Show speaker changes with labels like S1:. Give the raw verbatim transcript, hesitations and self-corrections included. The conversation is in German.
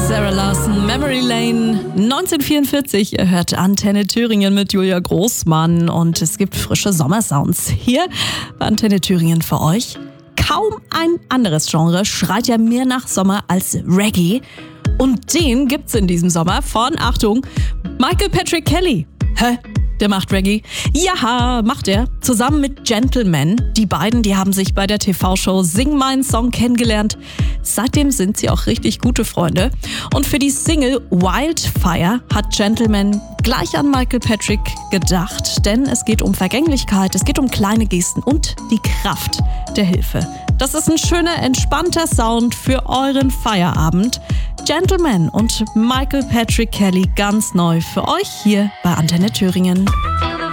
S1: Sarah Larson, Memory Lane, neunzehnhundertvierundvierzig. Ihr hört Antenne Thüringen mit Julia Großmann und es gibt frische Sommersounds hier bei Antenne Thüringen für euch. Kaum ein anderes Genre schreit ja mehr nach Sommer als Reggae. Und den gibt's in diesem Sommer von, Achtung, Michael Patrick Kelly. Hä? Der macht Reggae? Ja, macht er. Zusammen mit Gentleman. Die beiden, die haben sich bei der T V-Show Sing Mein Song kennengelernt. Seitdem sind sie auch richtig gute Freunde. Und für die Single Wildfire hat Gentleman gleich an Michael Patrick gedacht. Denn es geht um Vergänglichkeit, es geht um kleine Gesten und die Kraft der Hilfe. Das ist ein schöner, entspannter Sound für euren Feierabend. Gentleman und Michael Patrick Kelly ganz neu für euch hier bei Antenne Thüringen.